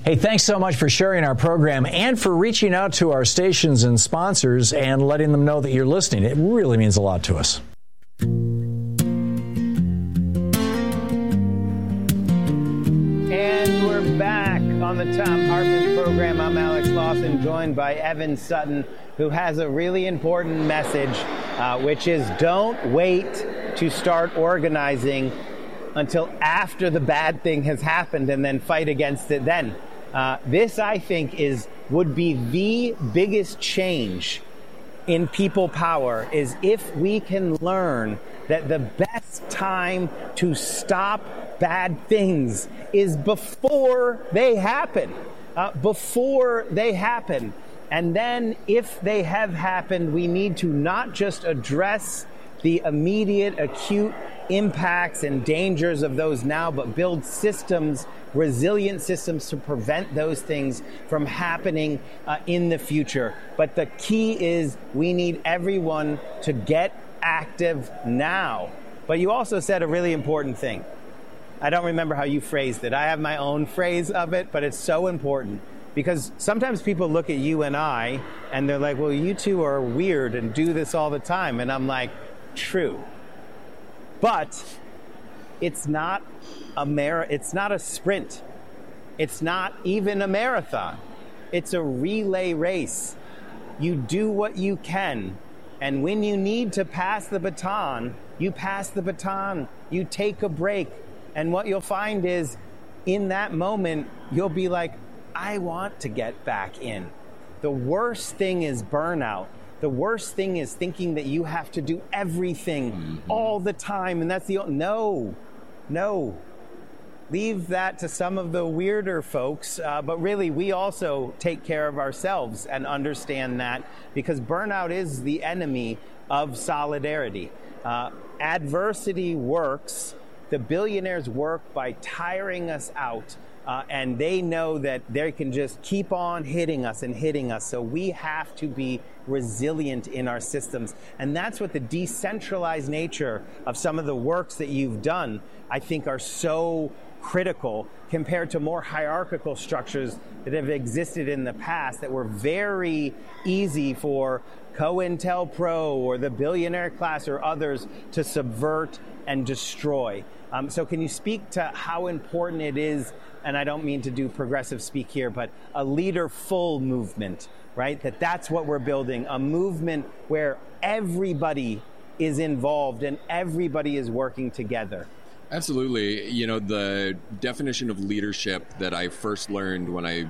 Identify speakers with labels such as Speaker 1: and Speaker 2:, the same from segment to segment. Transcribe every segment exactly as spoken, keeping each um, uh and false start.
Speaker 1: Hey, thanks so much for sharing our program and for reaching out to our stations and sponsors and letting them know that you're listening. It really means a lot to us.
Speaker 2: And we're back on the Thom Hartmann program. I'm Alex Lawson, joined by Evan Sutton, who has a really important message, uh, which is don't wait to start organizing until after the bad thing has happened and then fight against it then. Uh, this, I think, is would be the biggest change in people power, is if we can learn that the best time to stop bad things is before they happen, uh, before they happen. And then if they have happened, we need to not just address the immediate, acute impacts and dangers of those now, but build systems, resilient systems to prevent those things from happening uh, in the future. But the key is we need everyone to get active now. But you also said a really important thing. I don't remember how you phrased it. I have my own phrase of it, but it's so important. Because sometimes people look at you and I, and they're like, well, you two are weird and do this all the time. And I'm like, true. But it's not a mar- it's not a sprint. It's not even a marathon. It's a relay race. You do what you can. And when you need to pass the baton, you pass the baton. You take a break. And what you'll find is in that moment, you'll be like, I want to get back in. The worst thing is burnout. The worst thing is thinking that you have to do everything mm-hmm. all the time. And that's the, no, no. Leave that to some of the weirder folks. Uh, but really, we also take care of ourselves and understand that, because burnout is the enemy of solidarity. Uh, adversity works. The billionaires work by tiring us out. Uh, and they know that they can just keep on hitting us and hitting us. So we have to be resilient in our systems. And that's what the decentralized nature of some of the works that you've done, I think, are so critical compared to more hierarchical structures that have existed in the past that were very easy for COINTELPRO or the billionaire class or others to subvert and destroy. Um, so can you speak to how important it is, and I don't mean to do progressive speak here, but a leaderful movement, right? That that's what we're building, a movement where everybody is involved and everybody is working together.
Speaker 3: Absolutely. You know, the definition of leadership that I first learned when I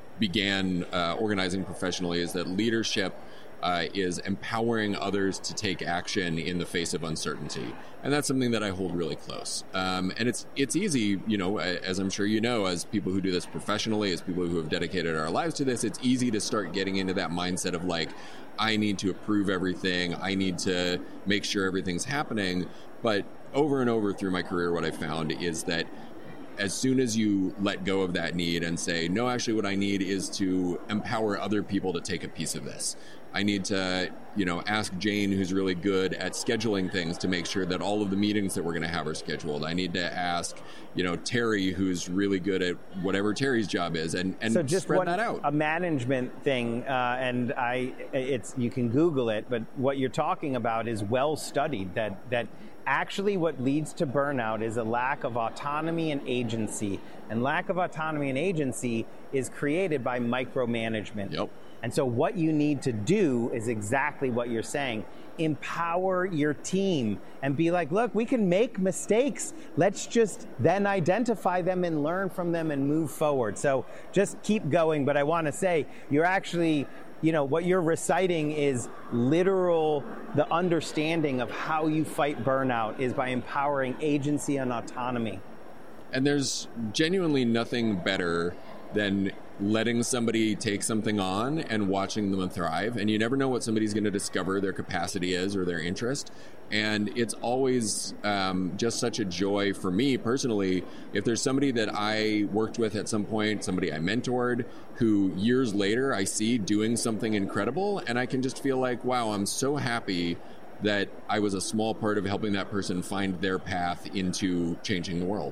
Speaker 3: began uh, organizing professionally is that leadership Uh, is empowering others to take action in the face of uncertainty. And that's something that I hold really close. Um, and it's it's easy, you know, as I'm sure you know, as people who do this professionally, as people who have dedicated our lives to this, it's easy to start getting into that mindset of like, I need to approve everything. I need to make sure everything's happening. But over and over through my career, what I found is that as soon as you let go of that need and say, no, actually what I need is to empower other people to take a piece of this. I need to, you know, ask Jane, who's really good at scheduling things, to make sure that all of the meetings that we're going to have are scheduled. I need to ask, you know, Terry, who's really good at whatever Terry's job is, and, and
Speaker 2: so just
Speaker 3: spread
Speaker 2: one,
Speaker 3: that out.
Speaker 2: A management thing, uh, and I, it's you can Google it, but what you're talking about is well studied. That that actually what leads to burnout is a lack of autonomy and agency, and lack of autonomy and agency is created by micromanagement.
Speaker 3: Yep.
Speaker 2: And so what you need to do is exactly what you're saying. Empower your team and be like, look, we can make mistakes. Let's just then identify them and learn from them and move forward. So just keep going. But I want to say, you're actually, you know, what you're reciting is literal, the understanding of how you fight burnout is by empowering agency and autonomy.
Speaker 3: And there's genuinely nothing better than letting somebody take something on and watching them thrive. And you never know what somebody's going to discover their capacity is or their interest. And it's always um, just such a joy for me personally, if there's somebody that I worked with at some point, somebody I mentored, who years later I see doing something incredible, and I can just feel like, wow, I'm so happy that I was a small part of helping that person find their path into changing the world.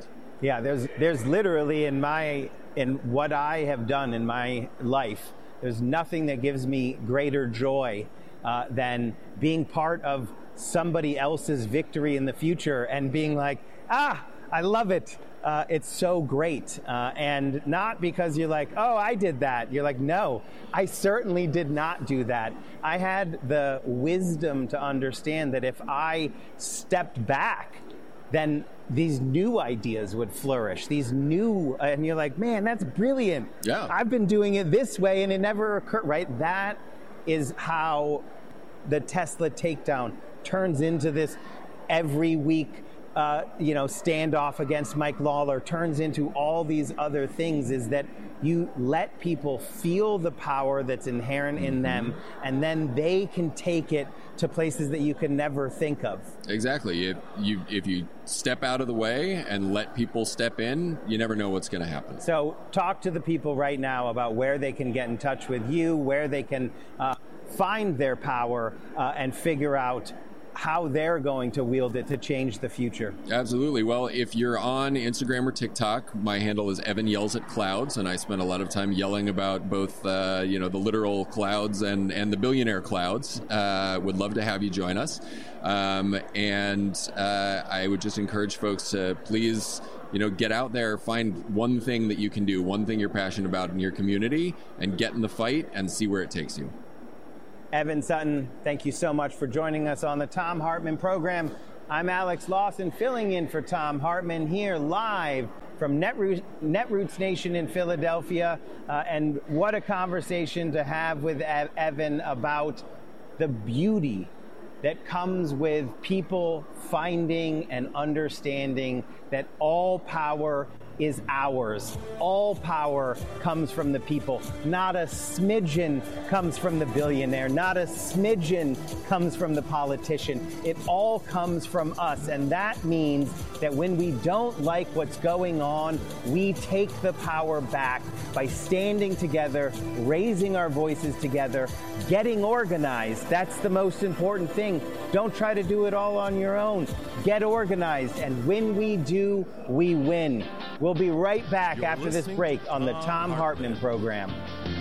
Speaker 2: Yeah, there's there's literally in my in what I have done in my life, there's nothing that gives me greater joy uh, than being part of somebody else's victory in the future and being like, ah, I love it. Uh, it's so great. Uh, and not because you're like, oh, I did that. You're like, no, I certainly did not do that. I had the wisdom to understand that if I stepped back, then these new ideas would flourish. These new, and you're like, man, that's brilliant.
Speaker 3: Yeah.
Speaker 2: I've been doing it this way and it never occurred, right? That is how the Tesla takedown turns into this every week Uh, you know, standoff against Mike Lawler, turns into all these other things, is that you let people feel the power that's inherent in them, and then they can take it to places that you can never think of.
Speaker 3: Exactly. If you if you step out of the way and let people step in, you never know what's going to happen.
Speaker 2: So talk to the people right now about where they can get in touch with you, where they can uh, find their power uh, and figure out how they're going to wield it to change the future.
Speaker 3: Absolutely. Well, if you're on Instagram or TikTok, my handle is Evan Yells at Clouds, and I spend a lot of time yelling about both, uh, you know, the literal clouds and, and the billionaire clouds. Uh, would love to have you join us. Um, and uh, I would just encourage folks to please, you know, get out there, find one thing that you can do, one thing you're passionate about in your community, and get in the fight and see where it takes you.
Speaker 2: Evan Sutton, thank you so much for joining us on the Thom Hartmann program. I'm Alex Lawson, filling in for Thom Hartmann here live from Netroots, Netroots Nation in Philadelphia. Uh, and what a conversation to have with Evan about the beauty that comes with people finding and understanding that all power is ours. All power comes from the people. Not a smidgen comes from the billionaire. Not a smidgen comes from the politician. It all comes from us. And that means that when we don't like what's going on, we take the power back by standing together, raising our voices together, getting organized. That's the most important thing. Don't try to do it all on your own. Get organized. And when we do, we win. We'll be right back You're after this break on the Thom Hartmann program.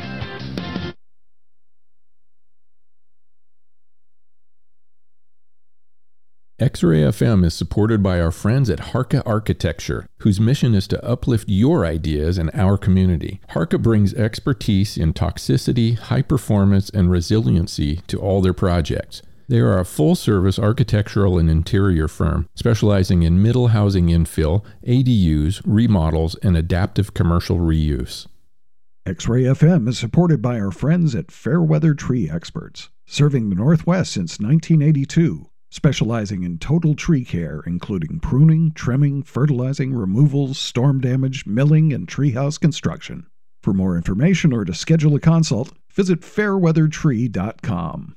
Speaker 4: X-Ray F M is supported by our friends at Harka Architecture, whose mission is to uplift your ideas in our community. Harka brings expertise in toxicity, high performance, and resiliency to all their projects. They are a full-service architectural and interior firm specializing in middle housing infill, A D Us, remodels, and adaptive commercial reuse.
Speaker 5: X-Ray F M is supported by our friends at Fairweather Tree Experts, serving the Northwest since nineteen eighty-two, specializing in total tree care, including pruning, trimming, fertilizing, removals, storm damage, milling, and treehouse construction. For more information or to schedule a consult, visit fairweather tree dot com.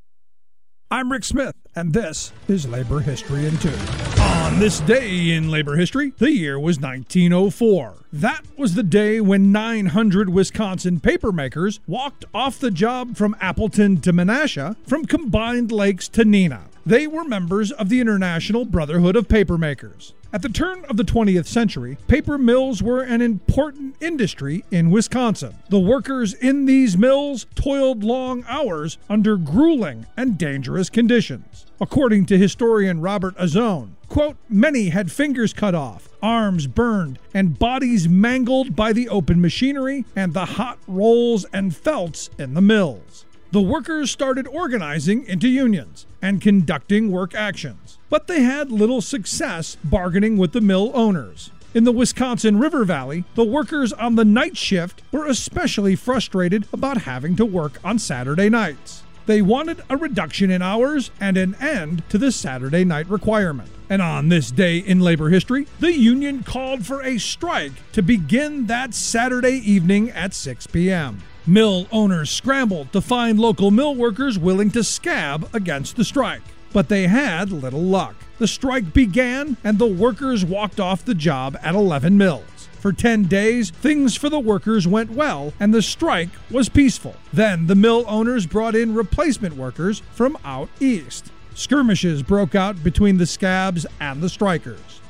Speaker 6: I'm Rick Smith, and this is Labor History in Two. On this day in labor history, the year was nineteen oh four. That was the day when nine hundred Wisconsin papermakers walked off the job from Appleton to Menasha, from Combined Lakes to Neenah. They were members of the International Brotherhood of Papermakers. At the turn of the twentieth century, paper mills were an important industry in Wisconsin. The workers in these mills toiled long hours under grueling and dangerous conditions. According to historian Robert Azone, quote, many had fingers cut off, arms burned, and bodies mangled by the open machinery and the hot rolls and felts in the mills. The workers started organizing into unions and conducting work actions, but they had little success bargaining with the mill owners. In the Wisconsin River Valley, the workers on the night shift were especially frustrated about having to work on Saturday nights. They wanted a reduction in hours and an end to the Saturday night requirement. And on this day in labor history, the union called for a strike to begin that Saturday evening at six p.m. Mill owners scrambled to find local mill workers willing to scab against the strike. But they had little luck. The strike began and the workers walked off the job at eleven mills. For ten days, things for the workers went well and the strike was peaceful. Then the mill owners brought in replacement workers from out east. Skirmishes broke out between the scabs and the strikers.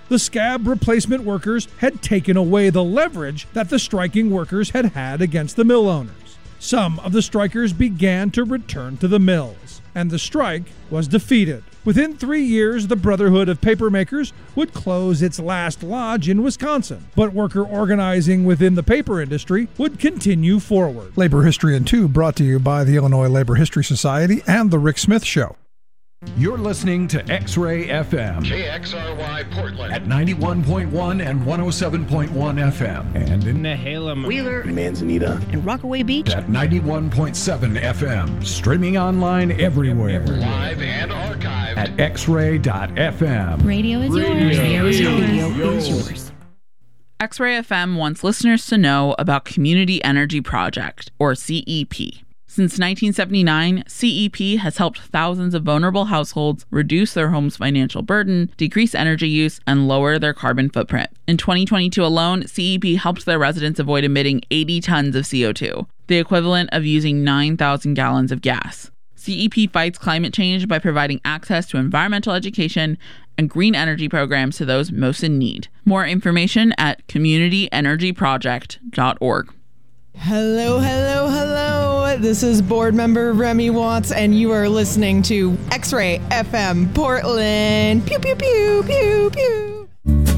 Speaker 6: The scab replacement workers had taken away the leverage that the striking workers had had against the mill owners. Some of the strikers began to return to the mills, and the strike was defeated. Within three years, the Brotherhood of Papermakers would close its last lodge in Wisconsin, but worker organizing within the paper industry would continue forward.
Speaker 7: Labor History in Two brought to you by the Illinois Labor History Society and The Rick Smith Show.
Speaker 5: You're listening to X-Ray F M.
Speaker 8: K X R Y Portland.
Speaker 5: At ninety-one point one and one oh seven point one F M. And in
Speaker 2: Nehalem,
Speaker 9: Wheeler,
Speaker 10: Manzanita,
Speaker 9: and Rockaway Beach.
Speaker 5: At ninety-one point seven F M. Streaming online everywhere.
Speaker 8: Live and archived.
Speaker 5: At x ray dot f m.
Speaker 11: Radio is yours. Radio is yours.
Speaker 9: Radio is yours.
Speaker 12: X-Ray F M wants listeners to know about Community Energy Project, or C E P. Since nineteen seventy-nine, C E P has helped thousands of vulnerable households reduce their home's financial burden, decrease energy use, and lower their carbon footprint. In twenty twenty-two alone, C E P helped their residents avoid emitting eighty tons of C O two, the equivalent of using nine thousand gallons of gas. C E P fights climate change by providing access to environmental education and green energy programs to those most in need. More information at community energy project dot org.
Speaker 13: Hello, hello, hello. This is board member Remy Watts, and you are listening to X-Ray F M Portland. Pew, pew, pew, pew, pew.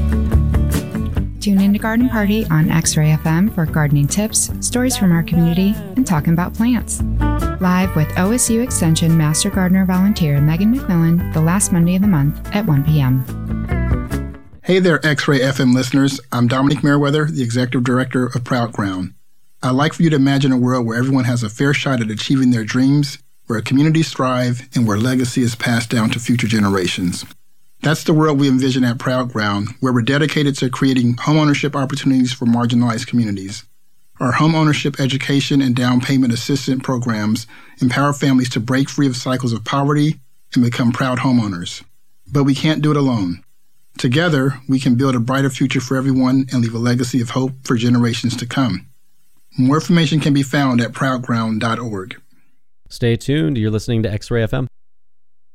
Speaker 11: Tune in to Garden Party on X-Ray F M for gardening tips, stories from our community, and talking about plants. Live with O S U Extension Master Gardener Volunteer Megan McMillan the last Monday of the month at one p.m.
Speaker 14: Hey there, X-Ray F M listeners. I'm Dominic Merriweather, the Executive Director of Proud Ground. I'd like for you to imagine a world where everyone has a fair shot at achieving their dreams, where communities thrive, and where legacy is passed down to future generations. That's the world we envision at Proud Ground, where we're dedicated to creating homeownership opportunities for marginalized communities. Our homeownership education and down payment assistance programs empower families to break free of cycles of poverty and become proud homeowners. But we can't do it alone. Together, we can build a brighter future for everyone and leave a legacy of hope for generations to come. More information can be found at proud ground dot org.
Speaker 15: Stay tuned. You're listening to X-Ray F M.